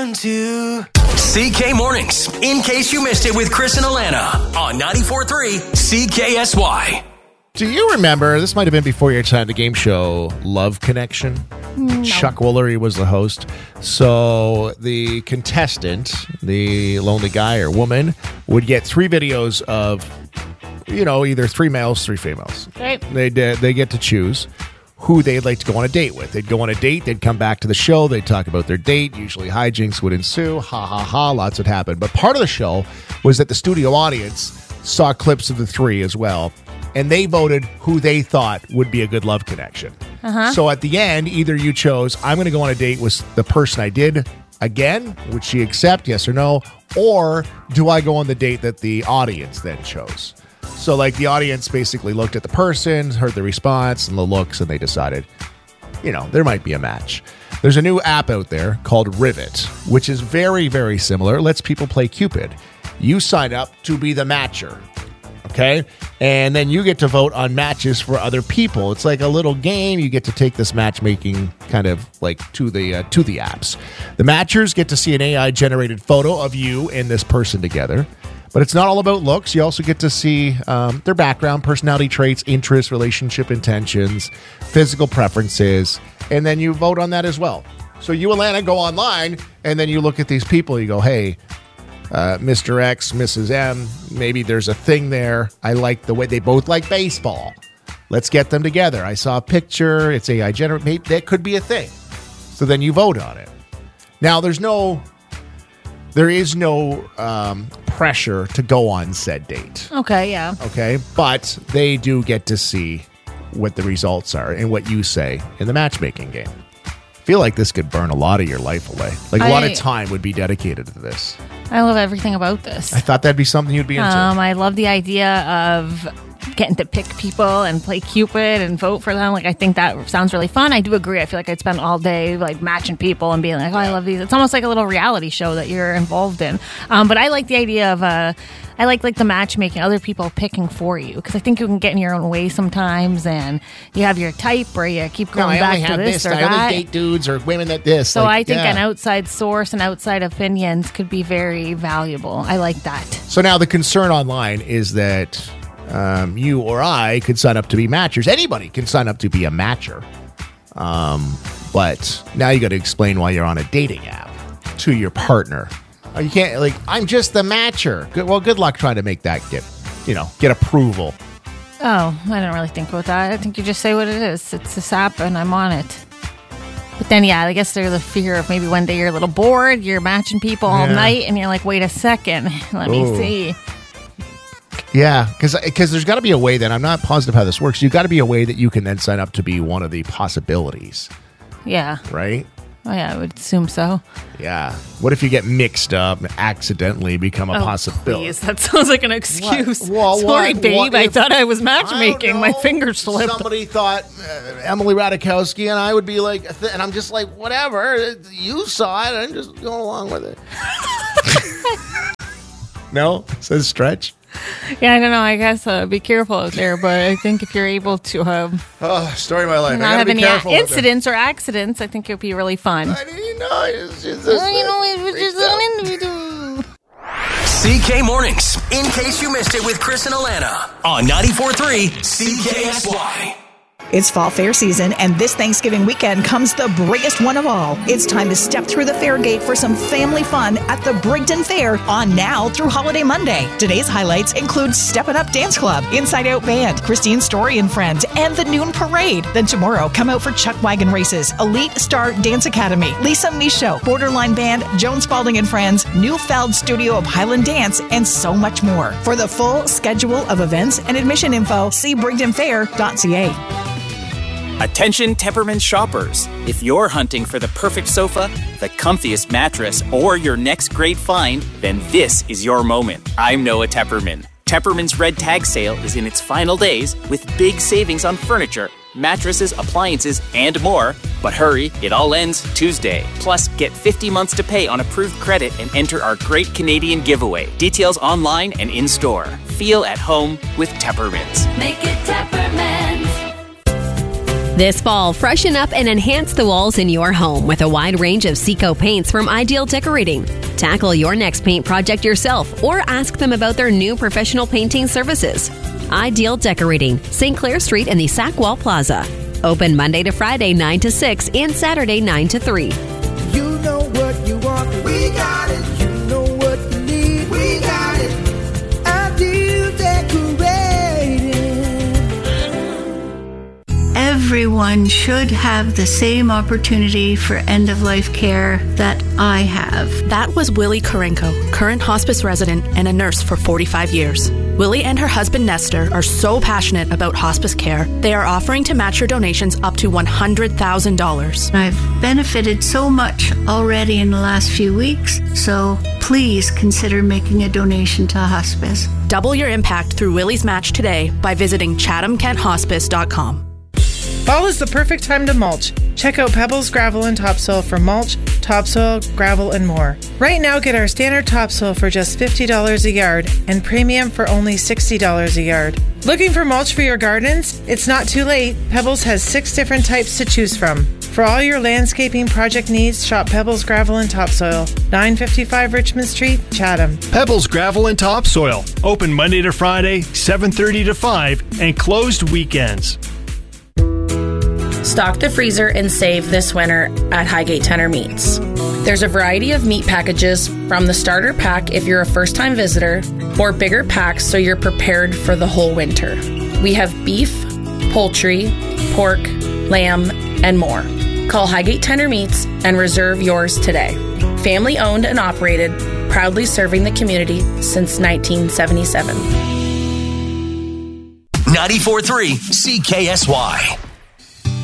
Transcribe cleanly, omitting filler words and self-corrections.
listen to CK Mornings, in case you missed it, with Chris and Alana on 94.3 CKSY. Do you remember, this might have been before your time, the game show Love Connection? No. Chuck Woolery was the host. So the contestant, the lonely guy or woman, would get 3 videos of, either 3 males, 3 females. Right. They get to choose who they'd like to go on a date with. They'd go on a date, they'd come back to the show, they'd talk about their date, usually hijinks would ensue, lots would happen. But part of the show was that the studio audience saw clips of the 3 as well, and they voted who they thought would be a good love connection. So at the end, either you chose, I'm going to go on a date with the person I did again, would she accept, yes or no, or do I go on the date that the audience then chose? So, the audience basically looked at the person, heard the response and the looks, and they decided, there might be a match. There's a new app out there called Rivet, which is very, very similar. It lets people play Cupid. You sign up to be the matcher, okay? And then you get to vote on matches for other people. It's like a little game. You get to take this matchmaking kind of to the apps. The matchers get to see an AI-generated photo of you and this person together. But it's not all about looks. You also get to see their background, personality traits, interests, relationship intentions, physical preferences, and then you vote on that as well. So you, Alana, go online, and then you look at these people. You go, hey, Mr. X, Mrs. M, maybe there's a thing there. I like the way they both like baseball. Let's get them together. I saw a picture. It's AI generated. That could be a thing. So then you vote on it. Now, there is no pressure to go on said date. Okay, yeah. Okay, but they do get to see what the results are and what you say in the matchmaking game. I feel like this could burn a lot of your life away. A lot of time would be dedicated to this. I love everything about this. I thought that'd be something you'd be into. I love the idea of getting to pick people and play Cupid and vote for them. I think that sounds really fun. I do agree. I feel like I'd spend all day matching people and being like, oh, I love these. It's almost like a little reality show that you're involved in. But I like the idea of I like the matchmaking, other people picking for you, because I think you can get in your own way sometimes, and you have your type where you keep going back to this or that. I only date dudes or women that this. So I think an outside source and outside opinions could be very valuable. I like that. So now the concern online is that you or I could sign up to be matchers. Anybody can sign up to be a matcher. But now you got to explain why you're on a dating app to your partner. You can't, I'm just the matcher. Good luck trying to make that get approval. Oh, I don't really think about that. I think you just say what it is. It's this app and I'm on it. But then, I guess there's the fear of maybe one day you're a little bored, you're matching people all night, and you're like, wait a second, let me see. Yeah, because there's got to be a way that, I'm not positive how this works, you've got to be a way that you can then sign up to be one of the possibilities. Yeah. Right? Oh, yeah, I would assume so. Yeah. What if you get mixed up and accidentally become a possibility? Please, that sounds like an excuse. Well, sorry, babe, I thought I was matchmaking. My fingers slipped. Somebody thought Emily Ratajkowski, and I would be like, and I'm just like, whatever. You saw it. I'm just going along with it. No? Says stretch. Yeah, I don't know. I guess be careful out there, but I think if you're able to story of my life. not have any incidents or accidents, I think it would be really fun. It's just an individual. CK Mornings, in case you missed it, with Chris and Alana on 94.3 CKSY. It's fall fair season, and this Thanksgiving weekend comes the biggest one of all. It's time to step through the fair gate for some family fun at the Brigden Fair on now through Holiday Monday. Today's highlights include Steppin' Up Dance Club, Inside Out Band, Christine Story and Friends, and the Noon Parade. Then tomorrow, come out for Chuck Wagon Races, Elite Star Dance Academy, Lisa Michaud, Borderline Band, Joan Spalding and Friends, Newfeld Studio of Highland Dance, and so much more. For the full schedule of events and admission info, see brigdenfair.ca. Attention Tepperman shoppers. If you're hunting for the perfect sofa, the comfiest mattress, or your next great find, then this is your moment. I'm Noah Tepperman. Tepperman's Red Tag Sale is in its final days with big savings on furniture, mattresses, appliances, and more. But hurry, it all ends Tuesday. Plus, get 50 months to pay on approved credit and enter our Great Canadian Giveaway. Details online and in-store. Feel at home with Tepperman's. Make it Tepperman's. This fall, freshen up and enhance the walls in your home with a wide range of Seco paints from Ideal Decorating. Tackle your next paint project yourself or ask them about their new professional painting services. Ideal Decorating, St. Clair Street in the Sackwall Plaza. Open Monday to Friday 9 to 6 and Saturday 9 to 3. You know what you want, we got it. You know what you need, we got it. Ideal Decorating. Everyone should have the same opportunity for end-of-life care that I have. That was Willie Karenko, current hospice resident and a nurse for 45 years. Willie and her husband Nestor are so passionate about hospice care, they are offering to match your donations up to $100,000. I've benefited so much already in the last few weeks, so please consider making a donation to hospice. Double your impact through Willie's Match today by visiting chathamkenthospice.com. Fall is the perfect time to mulch. Check out Pebbles Gravel and Topsoil for mulch, topsoil, gravel, and more. Right now, get our standard topsoil for just $50 a yard and premium for only $60 a yard. Looking for mulch for your gardens? It's not too late. Pebbles has 6 different types to choose from. For all your landscaping project needs, shop Pebbles Gravel and Topsoil, 955 Richmond Street, Chatham. Pebbles Gravel and Topsoil, open Monday to Friday, 7:30 to 5, and closed weekends. Stock the freezer and save this winter at Highgate Tender Meats. There's a variety of meat packages from the starter pack if you're a first-time visitor, or bigger packs so you're prepared for the whole winter. We have beef, poultry, pork, lamb, and more. Call Highgate Tender Meats and reserve yours today. Family owned and operated, proudly serving the community since 1977. 94.3 CKSY.